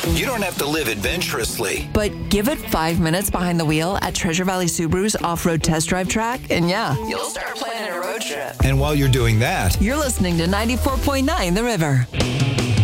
You don't have to live adventurously. But give it 5 minutes behind the wheel at Treasure Valley Subaru's off-road test drive track, and yeah, you'll start planning a road trip. And while you're doing that, You're listening to 94.9 The River.